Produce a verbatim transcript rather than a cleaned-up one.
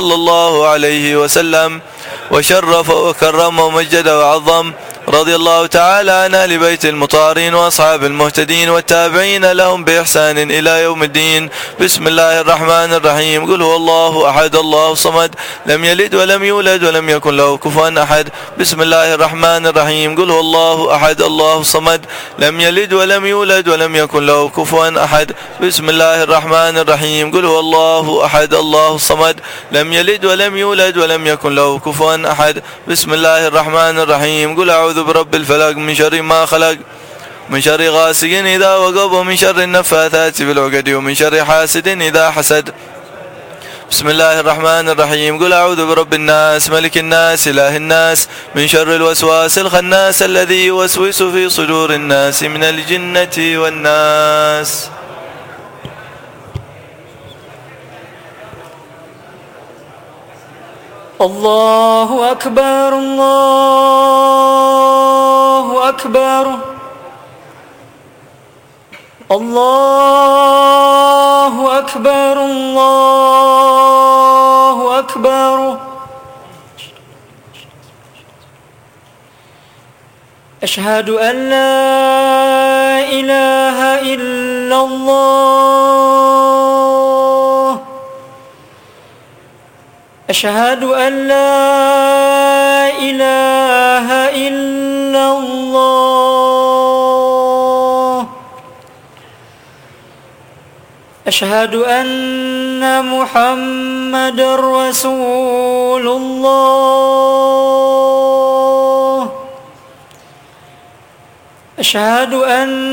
صلى الله عليه وسلم، وشرف وكرم ومجد وعظم. رضي الله تعالى عن أهل بيت المطهرين وأصحاب المهتدين والتابعين لهم بإحسان إلى يوم الدين. بسم الله الرحمن الرحيم. قل هو الله أحد الله الصمد لم يلد ولم يولد ولم يكن له كفوا أحد. بسم الله الرحمن الرحيم. قل هو الله أحد الله الصمد لم يلد ولم يولد ولم يكن له كفوا أحد. بسم الله الرحمن الرحيم. قل هو الله أحد الله الصمد لم يلد ولم يولد ولم يكن له كفوا أحد. بسم الله الرحمن الرحيم. قل أعوذ برب الفلق من شر ما خلق، من شر غاسق إذا وقب، ومن شر النفاثات في العقد، ومن شر حاسد إذا حسد. بسم الله الرحمن الرحيم. قل أعوذ برب الناس ملك الناس إله الناس من شر الوسواس الخناس الذي يوسوس في صدور الناس من الجنة والناس. الله أكبر الله أكبر الله أكبر الله أكبر. أشهد أن لا إله إلا الله. أشهد أن لا إله إلا الله. أشهد أن محمد رسول الله. أشهد أن